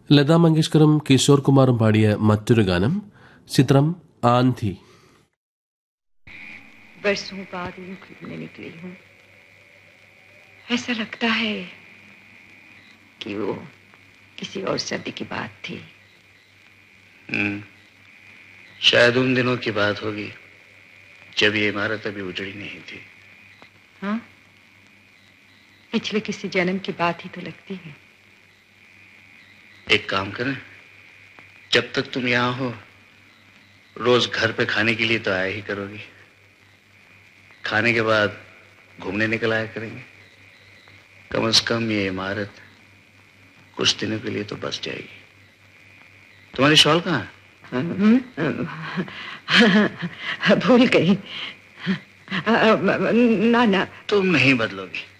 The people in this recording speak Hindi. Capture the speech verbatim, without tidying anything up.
ലതാ മങ്കേഷ്കറും കിഷോർ കുമാറും പാടിയ മറ്റൊരു ഗാനം, ചിത്രം ആന്ധി. बरसों बाद यूं घूमने निकली हूँ, ऐसा लगता है कि वो किसी और सर्दी की बात थी. हम्म, शायद उन दिनों की बात होगी जब ये इमारत अभी उजड़ी नहीं थी. हाँ, पिछले किसी जन्म की बात ही तो लगती है. एक काम करें, जब तक तुम यहाँ हो रोज घर पे खाने के लिए तो आया ही करोगी. खाने के बाद घूमने निकल आया करेंगे. कम से कम ये इमारत कुछ दिनों के लिए तो बस जाएगी. तुम्हारी शॉल कहाँ है? भूल गई. ना ना, तुम नहीं बदलोगी.